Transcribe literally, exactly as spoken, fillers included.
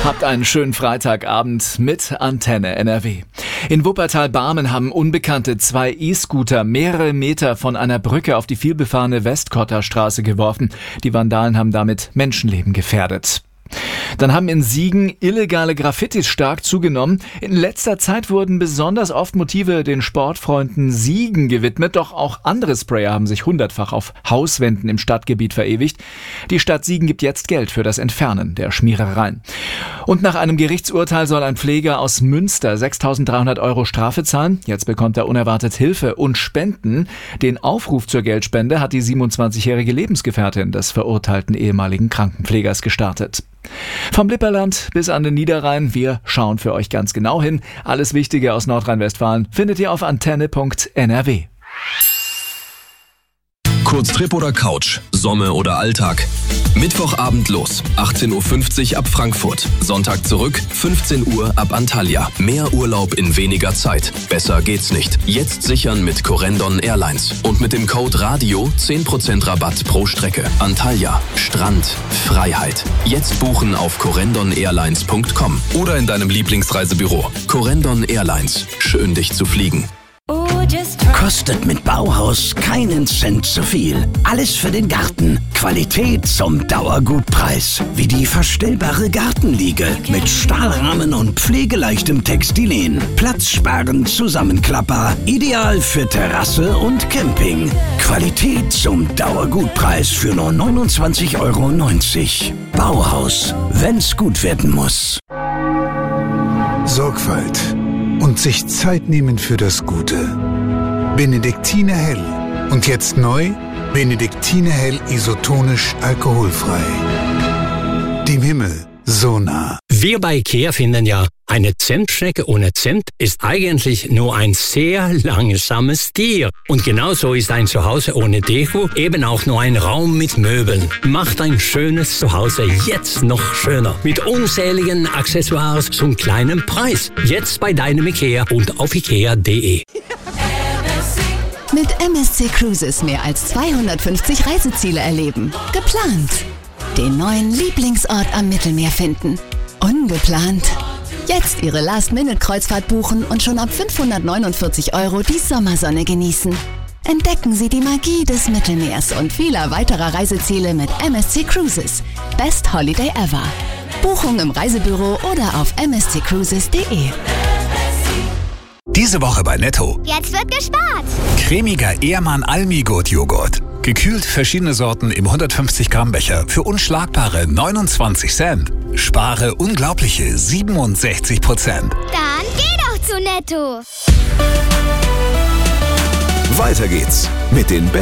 Habt einen schönen Freitagabend mit Antenne N R W. In Wuppertal-Barmen haben Unbekannte zwei E-Scooter mehrere Meter von einer Brücke auf die vielbefahrene Westkotter Straße geworfen. Die Vandalen haben damit Menschenleben gefährdet. Dann haben in Siegen illegale Graffitis stark zugenommen. In letzter Zeit wurden besonders oft Motive den Sportfreunden Siegen gewidmet, doch auch andere Sprayer haben sich hundertfach auf Hauswänden im Stadtgebiet verewigt. Die Stadt Siegen gibt jetzt Geld für das Entfernen der Schmierereien. Und nach einem Gerichtsurteil soll ein Pfleger aus Münster sechstausenddreihundert Euro Strafe zahlen. Jetzt bekommt er unerwartet Hilfe und Spenden. Den Aufruf zur Geldspende hat die siebenundzwanzigjährige Lebensgefährtin des verurteilten ehemaligen Krankenpflegers gestartet. Vom Lipperland bis an den Niederrhein, wir schauen für euch ganz genau hin. Alles Wichtige aus Nordrhein-Westfalen findet ihr auf antenne punkt n r w. Kurztrip oder Couch, Sommer oder Alltag. Mittwochabend los, achtzehn Uhr fünfzig ab Frankfurt. Sonntag zurück, fünfzehn Uhr ab Antalya. Mehr Urlaub in weniger Zeit. Besser geht's nicht. Jetzt sichern mit Corendon Airlines. Und mit dem Code RADIO zehn Prozent Rabatt pro Strecke. Antalya, Strand, Freiheit. Jetzt buchen auf corendon airlines punkt com oder in deinem Lieblingsreisebüro. Corendon Airlines. Schön, dich zu fliegen. Kostet mit Bauhaus keinen Cent zu viel. Alles für den Garten. Qualität zum Dauergutpreis. Wie die verstellbare Gartenliege mit Stahlrahmen und pflegeleichtem Textilien. Platzsparend zusammenklappbar. Ideal für Terrasse und Camping. Qualität zum Dauergutpreis für nur neunundzwanzig Euro neunzig. Bauhaus. Wenn's gut werden muss. Sorgfalt und sich Zeit nehmen für das Gute. Benediktiner Hell. Und jetzt neu, Benediktiner Hell isotonisch alkoholfrei. Dem Himmel so nah. Wir bei IKEA finden ja, eine Zentschnecke ohne Zimt ist eigentlich nur ein sehr langsames Tier. Und genauso ist ein Zuhause ohne Deko eben auch nur ein Raum mit Möbeln. Macht ein schönes Zuhause jetzt noch schöner. Mit unzähligen Accessoires zum kleinen Preis. Jetzt bei deinem IKEA und auf ikea punkt de. Mit M S C Cruises mehr als zweihundertfünfzig Reiseziele erleben. Geplant. Den neuen Lieblingsort am Mittelmeer finden. Ungeplant. Jetzt Ihre Last-Minute-Kreuzfahrt buchen und schon ab fünfhundertneunundvierzig Euro die Sommersonne genießen. Entdecken Sie die Magie des Mittelmeers und vieler weiterer Reiseziele mit M S C Cruises. Best Holiday ever. Buchung im Reisebüro oder auf m s c cruises punkt de. Diese Woche bei Netto. Jetzt wird gespart. Cremiger Ehrmann Almigurt Joghurt. Gekühlt verschiedene Sorten im hundertfünfzig Gramm Becher für unschlagbare neunundzwanzig Cent. Spare unglaubliche siebenundsechzig Prozent. Dann geh doch zu Netto. Weiter geht's mit den